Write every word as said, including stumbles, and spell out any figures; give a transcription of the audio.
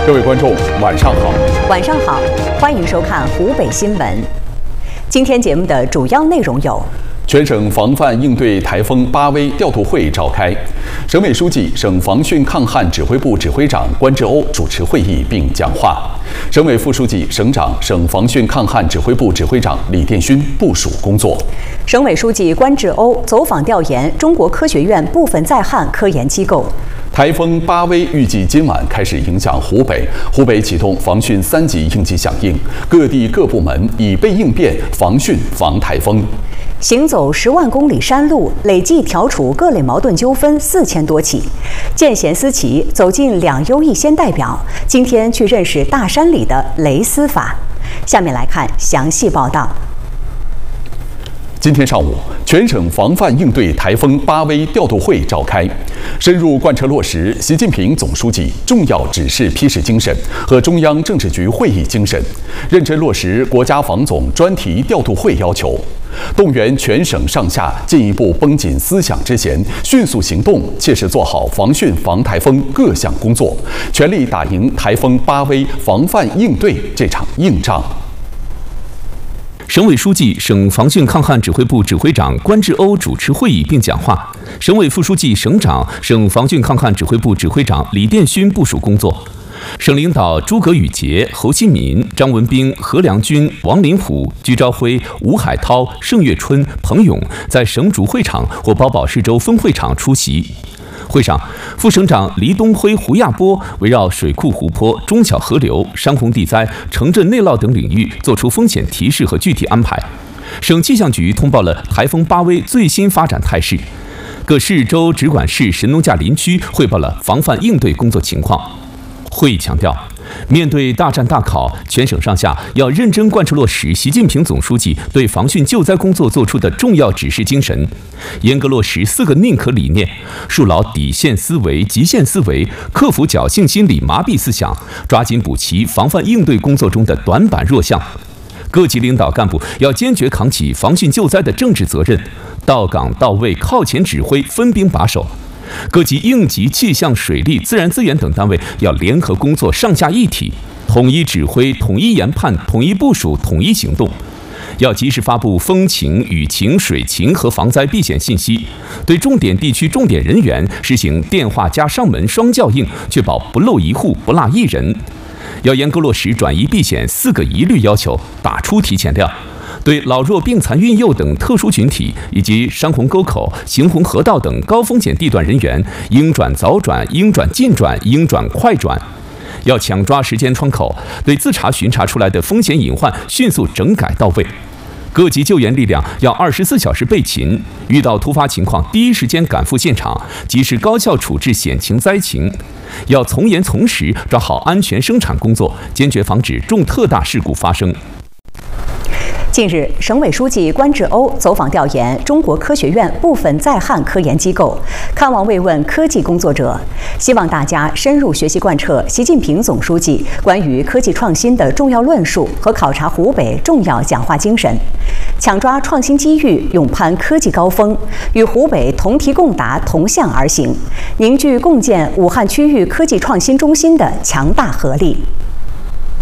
各位观众，晚上好。 晚上好，欢迎收看湖北新闻。今天节目的主要内容有： 全省防范应对台风八威调度会召开，省委书记、省防汛抗旱指挥部指挥长关志欧主持会议并讲话。省委副书记、省长、省防汛抗旱指挥部指挥长李殿勋部署工作。 省委书记关志欧走访调研中国科学院部分在汉科研机构。 台风八威预计今晚开始影响湖北，湖北启动防汛三级应急响应，各地各部门以备应变，防汛防台风。 行走十万公里山路，累计调处各类矛盾纠纷四千多起。见贤思齐，走进两优一先代表，今天去认识大山里的雷司法。下面来看详细报道。 今天上午，全省防范应对台风八威调度会召开，深入贯彻落实习近平总书记重要指示批示精神和中央政治局会议精神，认真落实国家防总专题调度会要求，动员全省上下进一步绷紧思想之弦，迅速行动，切实做好防汛防台风各项工作，全力打赢台风八威防范应对这场硬仗。 省委书记、省防汛抗旱指挥部指挥长关志欧主持会议并讲话。省委副书记、省长、省防汛抗旱指挥部指挥长李殿勋部署工作。省领导诸葛宇杰、侯新民、张文斌、何良军、王林虎、居昭辉、吴海涛、盛月春、彭勇在省主会场或宝宝市州分会场出席。会上，副省长黎东辉、胡亚波围绕水库、湖泊、中小河流、山洪地灾、城镇内涝等领域作出风险提示和具体安排。省气象局通报了台风八威最新发展态势，各市州直管市神农架林区汇报了防范应对工作情况。会议强调，面对大战大考，全省上下要认真贯彻落实习近平总书记对防汛救灾工作作出的重要指示精神，严格落实四个宁可理念，树牢底线思维、极限思维，克服侥幸心理、麻痹思想，抓紧补齐防范应对工作中的短板弱项。各级领导干部要坚决扛起防汛救灾的政治责任，到岗到位、靠前指挥、分兵把守。各级应急、气象、水利、自然资源等单位要联合工作，上下一体，统一指挥、统一研判、统一部署、统一行动。要及时发布风情、雨情、水情和防灾避险信息，对重点地区重点人员实行电话加上门双校应，确保不漏一户、不落一人。要严格落实转移避险四个一律要求，打出提前量。对老弱病残孕幼等特殊群体以及山洪沟口、行洪河道等高风险地段人员，应转早转、应转近转、应转快转。要抢抓时间窗口，对自查巡查出来的风险隐患迅速整改到位。各级救援力量要二十四小时备勤，遇到突发情况第一时间赶赴现场，及时高效处置险情灾情。要从严从实抓好安全生产工作，坚决防止重特大事故发生。 近日，省委书记关志欧走访调研中国科学院部分在汉科研机构，看望慰问科技工作者，希望大家深入学习贯彻习近平总书记关于科技创新的重要论述和考察湖北重要讲话精神，抢抓创新机遇，勇攀科技高峰，与湖北同题共达、同向而行，凝聚共建武汉区域科技创新中心的强大合力。